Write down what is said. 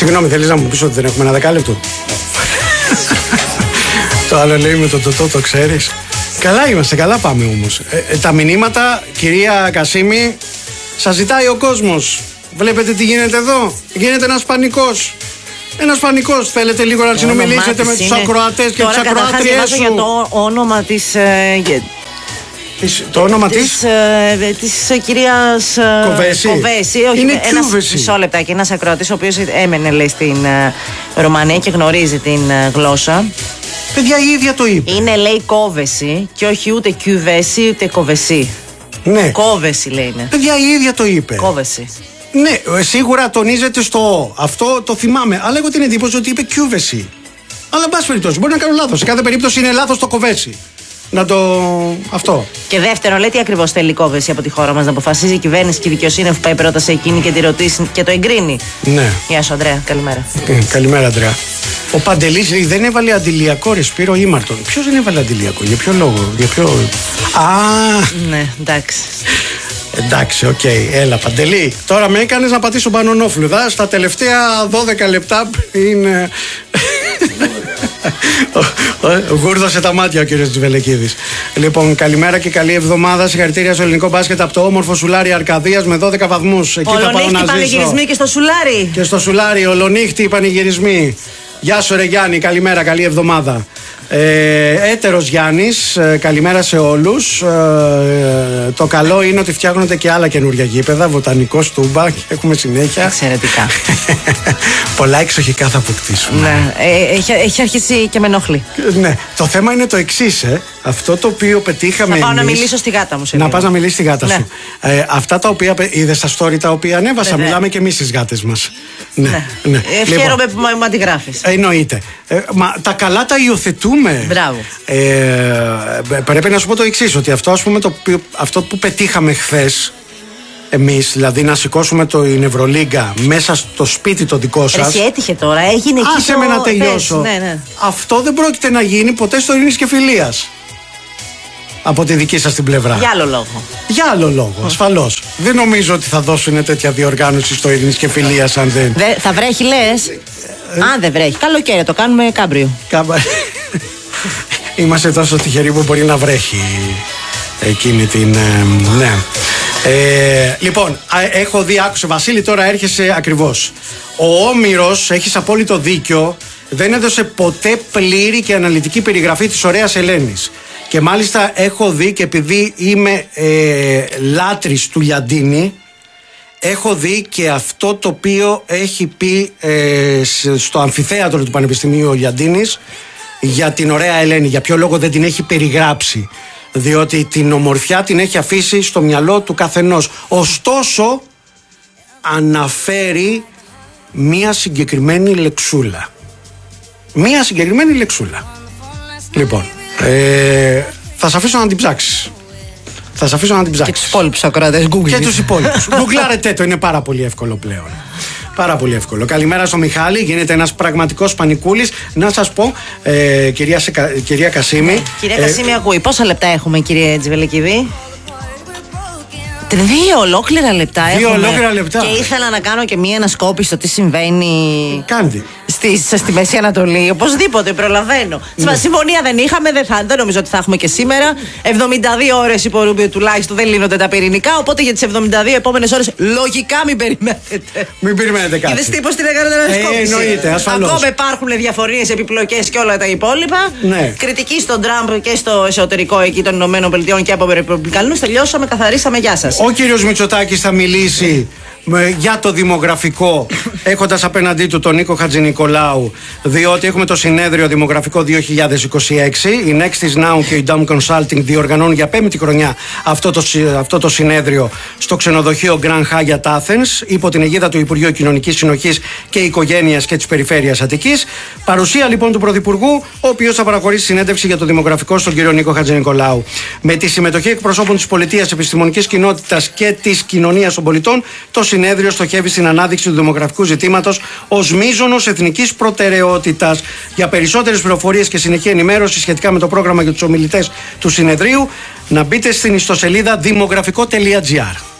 Συγγνώμη, θέλεις να μου πεις ότι δεν έχουμε ένα δεκάλεπτο? Το άλλο λέει με το τοτό, το ξέρεις. Καλά είμαστε, καλά πάμε όμως. Τα μηνύματα, κυρία Κασίμη, σας ζητάει ο κόσμος. Βλέπετε τι γίνεται εδώ? Γίνεται ένας πανικός. Ένας πανικός. Θέλετε λίγο να συνομιλήσετε με τους ακροατές και τις ακροάτριές σου? Για το όνομα της... Το όνομα της κυρίας Κοβέση. Όχι, είναι μισό λεπτάκι. Ένας ακροατής ο οποίος έμενε, λέει, στην Ρουμανία και γνωρίζει την γλώσσα. Παιδιά, η ίδια το είπε. Είναι, λέει, Κόβεση και όχι ούτε Κιουβέση ούτε Κοβεσί. Ναι. Κόβεση, λέει, είναι. Παιδιά, η ίδια το είπε. Κόβεση. Ναι, σίγουρα τονίζεται στο αυτό το θυμάμαι. Αλλά έχω την εντύπωση ότι είπε Κιουβέση. Αλλά εν πάση περιπτώσει, μπορεί να κάνω λάθος. Σε κάθε περίπτωση είναι λάθος το Κοβέση. Να το. Αυτό. Και δεύτερον, λέει, τι ακριβώς θέλει η Κόβεση από τη χώρα μας? Να αποφασίζει η κυβέρνηση και η δικαιοσύνη που πάει πρώτα σε εκείνη και τη ρωτήσει και το εγκρίνει. Ναι. Γεια σου, Ανδρέα. Καλημέρα. Καλημέρα, Ανδρέα. Ο Παντελής λέει δεν έβαλε αντιλιακό ρε Σπύρο Ήμαρτον. Ποιος δεν έβαλε αντιλιακό, για ποιο λόγο, για ποιο. Ναι, εντάξει. Εντάξει, οκ, έλα Παντελή. Τώρα με έκανες να πατήσω μπανονόφλουδα. Στα τελευταία 12 λεπτά είναι. Γούρδωσε τα μάτια ο κύριος Τζιβελεκίδης. Λοιπόν, καλημέρα και καλή εβδομάδα. Συγχαρητήρια στο ελληνικό μπάσκετ από το όμορφο Σουλάρι Αρκαδίας με 12 βαθμούς. Εκεί θα πάω να ζήσω. Πανηγυρισμοί και στο Σουλάρι. Και στο Σουλάρι, ολονύχτη πανηγυρισμοί. Γεια σου ρε Γιάννη, καλημέρα, καλή εβδομάδα. Έτερος Γιάννης, καλημέρα σε όλους. Το καλό είναι ότι φτιάχνονται και άλλα καινούργια γήπεδα. Βοτανικό Στούμπα και έχουμε συνέχεια. Εξαιρετικά. Πολλά εξοχικά θα αποκτήσουμε. Ναι, έχει αρχίσει και με ενοχλεί. Ναι, το θέμα είναι το εξής. Αυτό το οποίο πετύχαμε. Να πάω να μιλήσω στη γάτα μου. Να πας να μιλήσεις στη γάτα σου. Αυτά τα οποία είδες στα story τα οποία ανέβασα, μιλάμε και εμείς στις γάτες μας. Ναι. Χαίρομαι που μου αντιγράφεις. Εννοείται. Μα τα καλά τα υιοθετούμε. Μπράβο. Πρέπει να σου πω το εξής, ότι αυτό, ας πούμε, αυτό που πετύχαμε χθες εμείς, δηλαδή να σηκώσουμε την Ευρωλίγκα μέσα στο σπίτι το δικό σας. Εσύ έτυχε τώρα, έγινε εκεί. Άσε με να τελειώσω. Ναι. Αυτό δεν πρόκειται να γίνει ποτέ στο Ειρήνης και Φιλίας. Από τη δική σας την πλευρά. Για άλλο λόγο. Για άλλο λόγο, ασφαλώς. Δεν νομίζω ότι θα δώσουν τέτοια διοργάνωση στο Ειρήνης και Φιλίας αν δεν. Θα βρέχει, λες? Αν δεν βρέχει. Καλοκαίρι το κάνουμε κάμπριο. Είμαστε τόσο τυχεροί που μπορεί να βρέχει εκείνη την. Ναι. Λοιπόν, έχω δει, άκουσε Βασίλη, τώρα έρχεσαι ακριβώς. Ο Όμηρος, έχεις απόλυτο δίκιο, δεν έδωσε ποτέ πλήρη και αναλυτική περιγραφή της ωραίας Ελένης. Και μάλιστα έχω δει, και επειδή είμαι λάτρης του Λιαντίνη, έχω δει και αυτό το οποίο έχει πει στο αμφιθέατρο του Πανεπιστημίου ο Λιαντίνης για την ωραία Ελένη. Για ποιο λόγο δεν την έχει περιγράψει? Διότι την ομορφιά την έχει αφήσει στο μυαλό του καθενός. Ωστόσο αναφέρει μία συγκεκριμένη λεξούλα. Μία συγκεκριμένη λεξούλα. Λοιπόν, θα σε αφήσω να την ψάξεις. Θα σε αφήσω να την ψάξεις. Και τους υπόλοιπους ακροατές, Google. Και τους υπόλοιπους. Γκουγκλάρετε το, είναι πάρα πολύ εύκολο πλέον. Πάρα πολύ εύκολο. Καλημέρα στο Μιχάλη, γίνεται ένας πραγματικός πανικούλης. Να σας πω, κυρία Κασίμη. Κυρία Κασίμη, ακούει. Πόσα λεπτά έχουμε, κύριε Τζιβελεκίδη? 2 ολόκληρα λεπτά έχουμε. 2 ολόκληρα λεπτά. Και ήθελα να κάνω και μία ανασκόπηση στο τι συμβαίνει. Κάντε. Στη Μέση Ανατολή. Οπωσδήποτε προλαβαίνω. Ναι. Συμφωνία δεν είχαμε, δεν νομίζω ότι θα έχουμε και σήμερα. 72 ώρες υπό Ρούμπιο τουλάχιστον δεν λύνονται τα πυρηνικά. Οπότε για τις 72 επόμενες ώρες λογικά μην περιμένετε. Μην περιμένετε κάτι. Είδες τύπος την έκανε ανασκόπηση. Εννοείται, ασφαλώς. Ακόμα υπάρχουν διαφορίες, επιπλοκές και όλα τα υπόλοιπα. Ναι. Κριτική στον Τραμπ και στο εσωτερικό εκεί των ΗΠΑ και από Ρεπουμπλικανούς. Τελειώσαμε, καθαρίσαμε. Γεια σας. Ο κύριος Μητσοτάκης θα μιλήσει για το δημογραφικό, έχοντας απέναντί του τον Νίκο Χατζηνικολάου, διότι έχουμε το συνέδριο δημογραφικό 2026. Η Nextis Now και η Dom Consulting διοργανώνουν για 5η χρονιά αυτό το συνέδριο στο ξενοδοχείο Grand Hyatt Athens, υπό την αιγίδα του Υπουργείου Κοινωνικής Συνοχής και Οικογένειας και της Περιφέρειας Αττικής. Παρουσία λοιπόν του Πρωθυπουργού, ο οποίος θα παραχωρήσει συνέντευξη για το δημογραφικό στον κύριο Νίκο Χατζηνικολάου. Με τη συμμετοχή εκπροσώπων της πολιτείας, επιστημονικής κοινότητας και της κοινωνίας των πολιτών, το συνέδριο στοχεύει στην ανάδειξη του δημογραφικού ζητήματος ως μείζωνος εθνικής προτεραιότητας. Για περισσότερες πληροφορίες και συνεχή ενημέρωση σχετικά με το πρόγραμμα και τους ομιλητές του συνεδρίου, να μπείτε στην ιστοσελίδα δημογραφικό.gr.